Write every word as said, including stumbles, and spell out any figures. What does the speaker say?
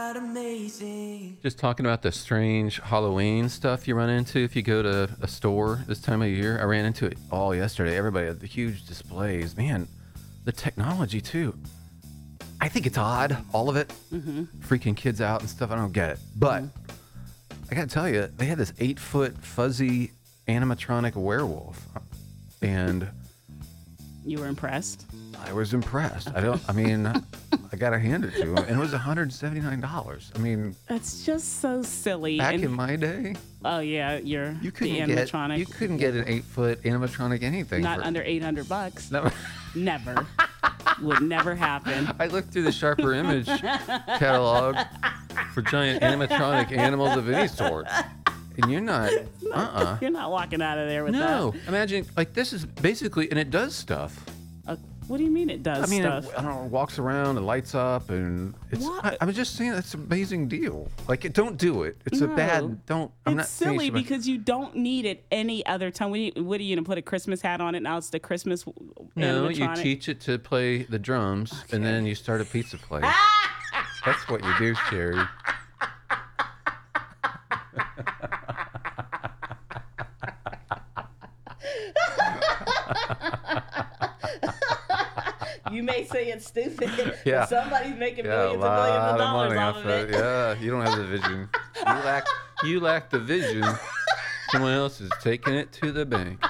not amazing. Just talking about the strange Halloween stuff you run into if you go to a store this time of year. I ran into it all yesterday. Everybody had the huge displays. Man, the technology too. I think it's odd, all of it. Mm-hmm. Freaking kids out and stuff. I don't get it. But mm-hmm. I got to tell you, they had this eight-foot fuzzy animatronic werewolf. And you were impressed? I was impressed. I don't, I mean, I got to hand it to him. And it was one hundred seventy-nine dollars. I mean, that's just so silly. Back and, in my day. Oh, yeah. You're you couldn't the get, animatronic. You couldn't get an eight-foot animatronic anything. Not for, under eight hundred bucks. No. Never. Would never happen. I looked through the Sharper Image catalog for giant animatronic animals of any sort. And you're not, uh-uh. You're not walking out of there with no. that. No. Imagine, like, this is basically, and it does stuff. Uh, what do you mean it does I mean, stuff? It, I don't know, walks around and lights up, and it's, I, I'm just saying that's an amazing deal. Like, it, don't do it. It's no. a bad, don't, I'm it's not silly saying because you don't need it any other time. What are, you, what are you going to put a Christmas hat on it? Now it's the Christmas No, animatronic? you teach it to play the drums, okay. and then you start a pizza place. That's what you do, Sherry. You may say it's stupid, yeah. but somebody's making yeah, millions and millions of dollars of off of it. it. Yeah, you don't have the vision. You lack, you lack the vision. Someone else is taking it to the bank.